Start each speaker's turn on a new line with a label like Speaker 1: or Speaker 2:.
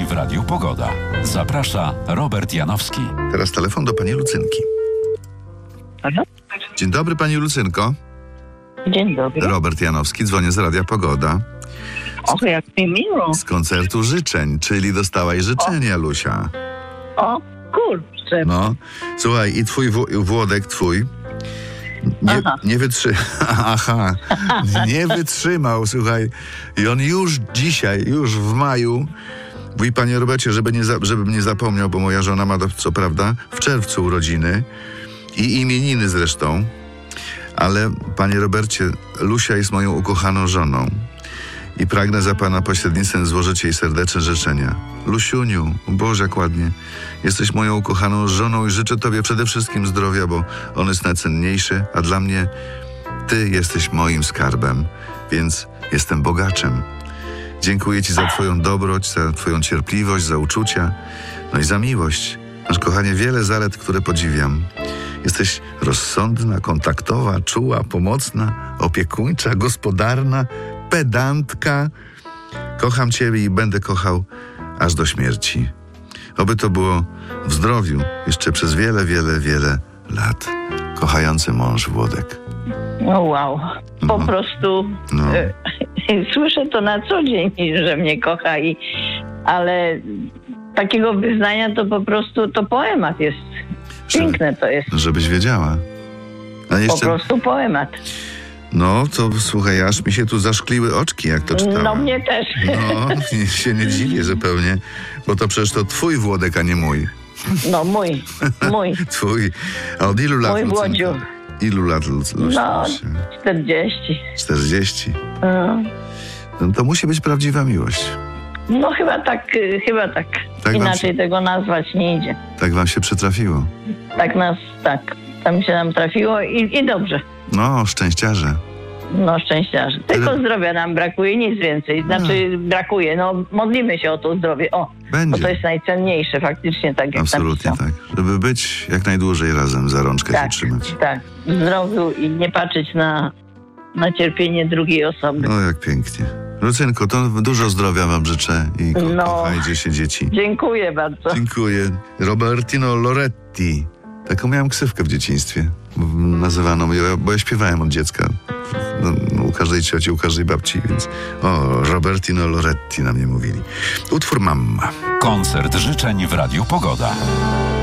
Speaker 1: życzeń w Radiu Pogoda. Zaprasza Robert Janowski.
Speaker 2: Teraz telefon do pani Lucynki.
Speaker 3: Halo?
Speaker 2: Dzień dobry, pani Lucynko.
Speaker 3: Dzień dobry.
Speaker 2: Robert Janowski, dzwonię z Radia Pogoda.
Speaker 3: O, jak mi miło.
Speaker 2: Z koncertu życzeń, czyli dostałaś życzenia, Lusia.
Speaker 3: O, kurczę.
Speaker 2: No, słuchaj, i twój Włodek, nie nie wytrzymał, słuchaj. I on już dzisiaj, już w maju, mówi, panie Robercie, żebym nie zapomniał, bo moja żona ma, co prawda, w czerwcu urodziny i imieniny zresztą, ale panie Robercie, Lusia jest moją ukochaną żoną i pragnę za pana pośrednictwem złożyć jej serdeczne życzenia. Lusiuniu, Boże, jak ładnie. Jesteś moją ukochaną żoną i życzę tobie przede wszystkim zdrowia, bo on jest najcenniejszy, a dla mnie ty jesteś moim skarbem, więc jestem bogaczem. Dziękuję ci za twoją dobroć, za twoją cierpliwość, za uczucia, no i za miłość. Masz, kochanie, wiele zalet, które podziwiam. Jesteś rozsądna, kontaktowa, czuła, pomocna, opiekuńcza, gospodarna, pedantka. Kocham ciebie i będę kochał aż do śmierci. Oby to było w zdrowiu jeszcze przez wiele, wiele, wiele lat. Kochający mąż Włodek.
Speaker 3: No wow. Po prostu słyszę to na co dzień, że mnie kocha, ale takiego wyznania to po prostu to poemat jest. Piękne to jest.
Speaker 2: Żebyś wiedziała. A jeszcze...
Speaker 3: Po prostu poemat.
Speaker 2: No, to słuchaj, aż mi się tu zaszkliły oczki, jak to czytałem.
Speaker 3: No, mnie też.
Speaker 2: No, się nie dziwię zupełnie, bo to przecież to twój Włodek, a nie mój.
Speaker 3: No, mój.
Speaker 2: Twój. A od ilu lat?
Speaker 3: Mój Włodziu.
Speaker 2: Ilu lat, Lucia?
Speaker 3: No, 40.
Speaker 2: 40? No, to musi być prawdziwa miłość.
Speaker 3: No, chyba tak.
Speaker 2: Tak
Speaker 3: Inaczej tego nazwać nie idzie.
Speaker 2: Tak wam się przytrafiło.
Speaker 3: Tam się nam trafiło i dobrze.
Speaker 2: No, szczęściarze.
Speaker 3: No, szczęściarze. Tylko zdrowia nam brakuje, nic więcej. Znaczy brakuje, modlimy się o to zdrowie.
Speaker 2: Będzie.
Speaker 3: Bo to jest najcenniejsze faktycznie, tak jak
Speaker 2: absolutnie tak. Żeby być jak najdłużej razem, za rączkę się trzymać.
Speaker 3: Tak, w zdrowiu i nie patrzeć na cierpienie drugiej osoby.
Speaker 2: No, jak pięknie. Lucynko, to dużo zdrowia wam życzę i kochajcie się, dzieci.
Speaker 3: Dziękuję bardzo.
Speaker 2: Dziękuję. Robertino Loretti. Taką miałem ksywkę w dzieciństwie. Nazywaną, bo ja śpiewałem od dziecka. U każdej cioci, u każdej babci, więc Robertino Loretti na mnie mówili. Utwór Mamma.
Speaker 1: Koncert życzeń w Radiu Pogoda.